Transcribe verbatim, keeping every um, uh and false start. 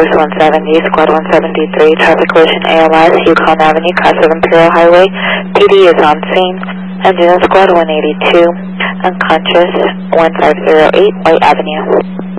Force one seventy, Squad one seventy-three, traffic collision A L S, Yukon Avenue, cross of Imperial Highway. P D is on scene. Engine Squad one eighty-two, unconscious, one five zero eight, White Avenue.